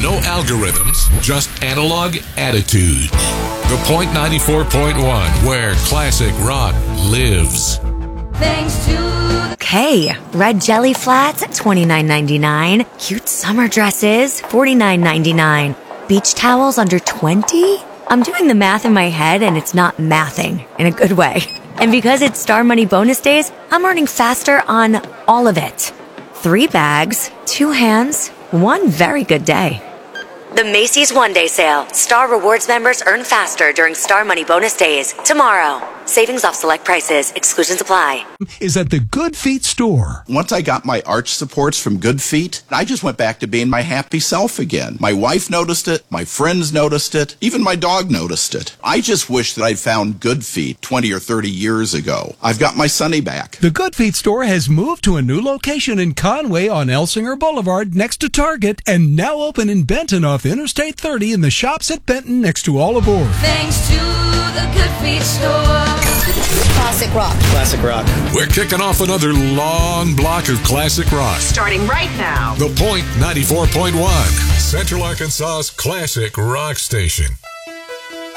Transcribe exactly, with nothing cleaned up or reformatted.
No algorithms, just analog attitudes. The Point ninety-four point one, where classic rock lives. Thanks to Okay, red jelly flats at twenty-nine ninety-nine. Cute summer dresses, forty-nine ninety-nine. Beach towels under twenty? I'm doing the math in my head and it's not mathing in a good way. And because it's Star Money bonus days, I'm earning faster on all of it. Three bags, two hands, one very good day. The Macy's One Day Sale. Star Rewards members earn faster during Star Money bonus days. Tomorrow. Savings off select prices. Exclusions apply. Is at the Good Feet store. Once I got my arch supports from Good Feet, I just went back to being my happy self again. My wife noticed it, my friends noticed it, even my dog noticed it. I just wish that I'd found Good Feet twenty or thirty years ago. I've got my Sonny back. The Good Feet store has moved to a new location in Conway on Elsinger Boulevard next to Target and now open in Benton off Interstate thirty in the shops at Benton next to All Aboard. Thanks to the Good Feet store. Classic rock. Classic rock. We're kicking off another long block of classic rock. Starting right now. The Point ninety-four point one, Central Arkansas's classic rock station.